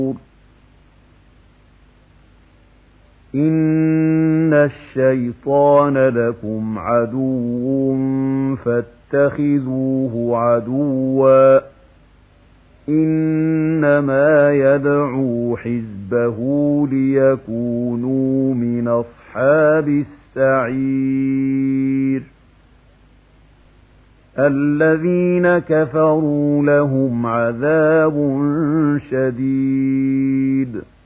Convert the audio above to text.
إن الشيطان لكم عدو فاتخذوه عدوا إنما يدعو حزبه ليكونوا من أصحاب السعير الذين كفروا لهم عذاب شديد